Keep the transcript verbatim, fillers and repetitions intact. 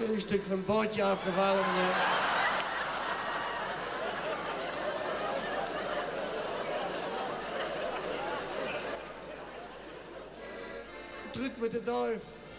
Een stuk van een bootje afgevallen, meneer. Druk met de duif.